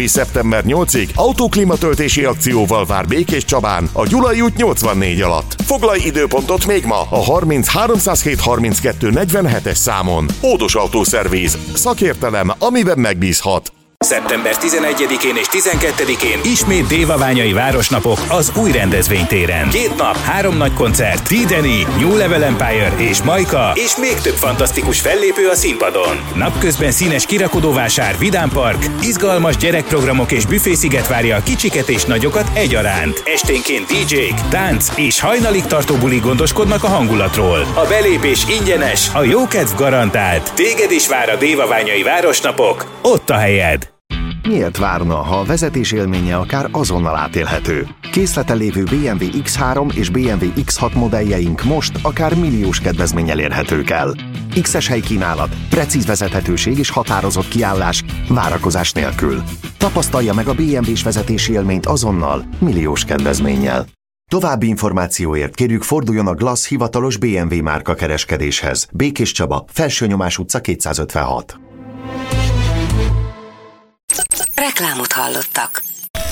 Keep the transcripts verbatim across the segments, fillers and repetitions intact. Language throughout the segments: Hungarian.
Autoszerviz szeptember nyolcadikáig autóklímatöltési akcióval vár Békés Csabán a Gyulai út nyolcvannégy alatt. Foglalj időpontot még ma a harminc háromszázhét harminckettő negyvenhetes számon. Ódos Autoszerviz. Szakértelem, amiben megbízhat. szeptember tizenegyedikén és tizenkettedikén ismét Dévaványai Városnapok az új rendezvénytéren. Két nap, három nagy koncert, Tideni, New Level Empire és Majka, és még több fantasztikus fellépő a színpadon. Napközben színes kirakodóvásár, vidámpark, izgalmas gyerekprogramok és büfésziget várja a kicsiket és nagyokat egyaránt. Esténként dé dzsék, tánc és hajnalig tartó bulik gondoskodnak a hangulatról. A belépés ingyenes, a jókedv garantált. Téged is vár a Dévaványai Városnapok, ott a helyed. Miért várna, ha a vezetés élménye akár azonnal átélhető? Készleten lévő bé em vé iksz három és bé em vé iksz hat modelljeink most akár milliós kedvezménnyel érhetők el. X-es helykínálat, precíz vezethetőség és határozott kiállás, várakozás nélkül. Tapasztalja meg a bé em vés vezetési élményt azonnal, milliós kedvezménnyel. További információért kérjük, forduljon a Glass hivatalos bé em vé márka kereskedéshez. Békés Csaba, Felsőnyomás utca kétszázötvenhat. Reklámot hallottak.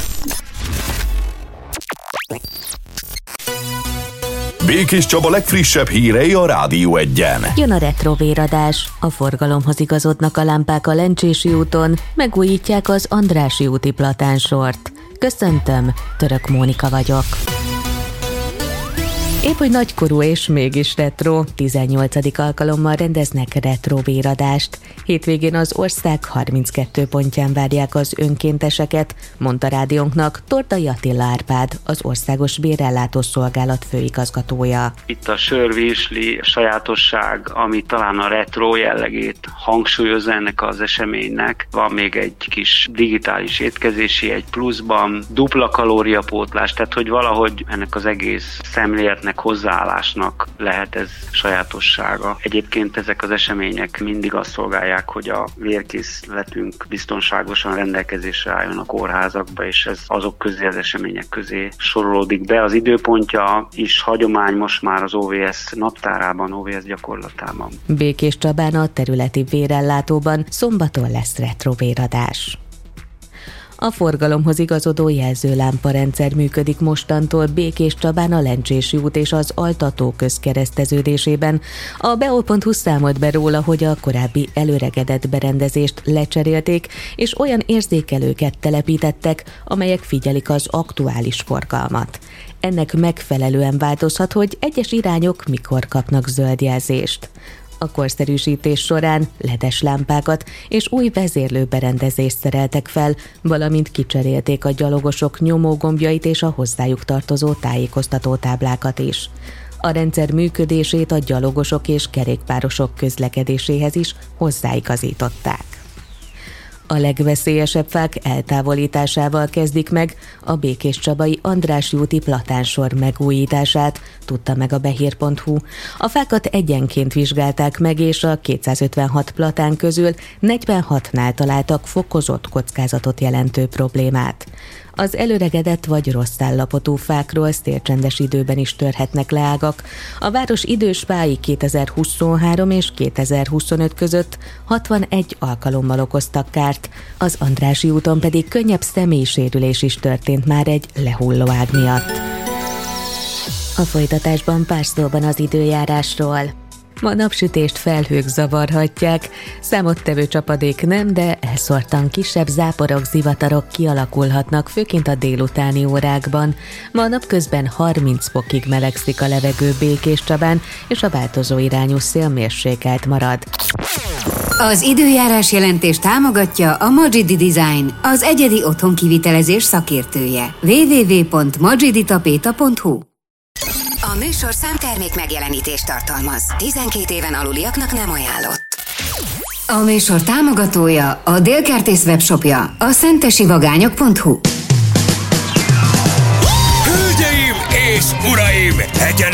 Békés Csaba legfrissebb hírei a Rádió Egyen. Jön a retrovéradás. A forgalomhoz igazodnak a lámpák a Lencsési úton, megújítják az Andrássy úti platánsort. Köszöntöm, Török Mónika vagyok. Épp hogy nagykorú és mégis retro, tizennyolcadik alkalommal rendeznek retrovéradást. Hétvégén az ország harminckettő pontján várják az önkénteseket, mondta rádiónknak Tordai Attila Árpád, az Országos Bérellátó Szolgálat főigazgatója. Itt a sörvirsli sajátosság, ami talán a retro jellegét hangsúlyozza ennek az eseménynek. Van még egy kis digitális étkezési egy pluszban, dupla kalóriapótlás, tehát hogy valahogy ennek az egész szemléletnek, hozzáállásnak lehet ez sajátossága. Egyébként ezek az események mindig azt szolgálják, hogy a vérkészletünk biztonságosan rendelkezésre álljon a kórházakba, és ez azok közé, az események közé sorolódik be. Az időpontja is hagyomány most már az o vé es naptárában, o vé es gyakorlatában. Békés Csabán a területi vérellátóban szombaton lesz retrovéradás. A forgalomhoz igazodó jelzőlámparendszer működik mostantól Békés Csabán a Lencsési út és az Altató közkereszteződésében. A bé o pont hu számolt be róla, hogy a korábbi előregedett berendezést lecserélték, és olyan érzékelőket telepítettek, amelyek figyelik az aktuális forgalmat. Ennek megfelelően változhat, hogy egyes irányok mikor kapnak zöld jelzést. A korszerűsítés során ledes lámpákat és új vezérlőberendezést szereltek fel, valamint kicserélték a gyalogosok nyomógombjait és a hozzájuk tartozó tájékoztató táblákat is. A rendszer működését a gyalogosok és kerékpárosok közlekedéséhez is hozzáigazították. A legveszélyesebb fák eltávolításával kezdik meg a békéscsabai Andrássy úti platánsor megújítását, tudta meg a behír pont hu. A fákat egyenként vizsgálták meg, és a kétszázötvenhat platán közül negyvenhatnál találtak fokozott kockázatot jelentő problémát. Az előregedett vagy rossz állapotú fákról szélcsendes időben is törhetnek le ágak. A város idős fái kétezer-huszonhárom és kétezer-huszonöt között hatvanegy alkalommal okoztak kárt, az Andrássy úton pedig könnyebb személysérülés is történt már egy lehulló ág miatt. A folytatásban pár szóban az időjárásról. Ma napsütést felhők zavarhatják, számottevő csapadék nem, de elszórtan kisebb záporok, zivatarok kialakulhatnak, főként a délutáni órákban. Ma napközben harminc fokig melegszik a levegő Békéscsabán, és a változó irányú szél mérsékelt marad. Az időjárás jelentés támogatja a Magidi Design, az egyedi otthonkivitelezés szakértője. double-u double-u double-u pont magiditapéta pont hu. A műsor számtermék megjelenítést tartalmaz. tizenkét éven aluliaknak nem ajánlott. A műsor támogatója, a Délkertész webshopja, a szentesivagányok pont hu. Hölgyeim és uraim! Hegyen